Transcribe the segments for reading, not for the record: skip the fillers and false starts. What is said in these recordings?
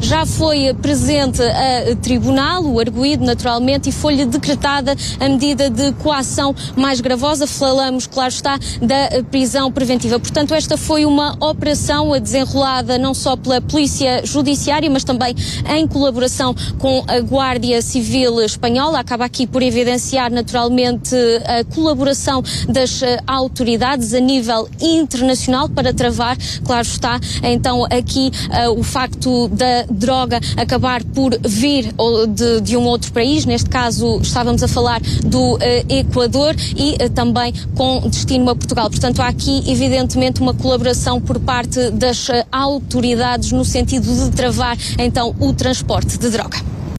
já foi presente a tribunal, o arguido naturalmente, e foi-lhe decretada a medida de coação mais gravosa. Falamos, claro está, da prisão preventiva. Portanto, esta foi uma operação desenrolada não só pela Polícia Judiciária, mas também em colaboração com a Guardia Civil Espanhola. Acaba aqui por evidenciar naturalmente a colaboração das autoridades a nível internacional para travar, claro está, então aqui o facto da droga acabar por vir de um outro país, neste caso estávamos a falar do Equador, e também com destino a Portugal. Portanto, há aqui evidentemente uma colaboração por parte das autoridades no sentido de travar então o transporte de droga.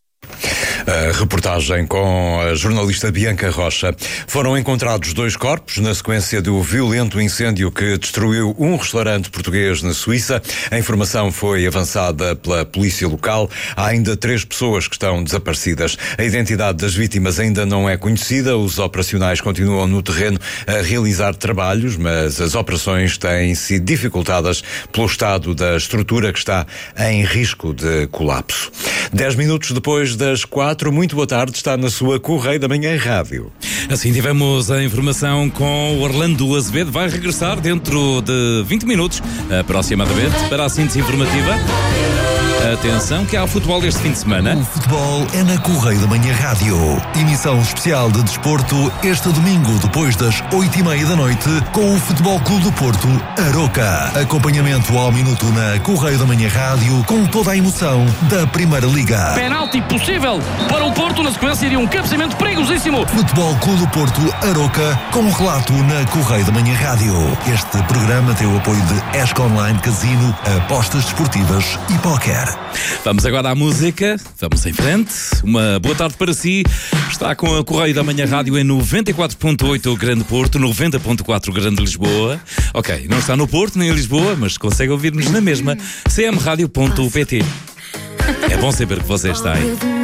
A reportagem com a jornalista Bianca Rocha. Foram encontrados 2 corpos na sequência do violento incêndio que destruiu um restaurante português na Suíça. A informação foi avançada pela polícia local. Há ainda 3 pessoas que estão desaparecidas. A identidade das vítimas ainda não é conhecida. Os operacionais continuam no terreno a realizar trabalhos, mas as operações têm sido dificultadas pelo estado da estrutura que está em risco de colapso. 10 minutos depois das 4, muito boa tarde, está na sua Correio da Manhã Rádio. Assim tivemos a informação com o Orlando Azevedo. Vai regressar dentro de 20 minutos, aproximadamente, para a síntese informativa. Atenção que há futebol este fim de semana. O futebol é na Correio da Manhã Rádio. Emissão especial de desporto este domingo depois das 8:30 da noite com o Futebol Clube do Porto Aroca. Acompanhamento ao minuto na Correio da Manhã Rádio com toda a emoção da Primeira Liga. Penalti possível para o Porto, na sequência iria um cabeceamento perigosíssimo. Futebol Clube do Porto Aroca com um relato na Correio da Manhã Rádio. Este programa tem o apoio de ESC Online Casino, apostas desportivas e póquer. Vamos agora à música, vamos em frente. Uma boa tarde para si. Está com a Correio da Manhã Rádio em 94.8 Grande Porto, 90.4 Grande Lisboa. Ok, não está no Porto nem em Lisboa, mas consegue ouvir-nos na mesma. cmradio.pt. É bom saber que você está aí.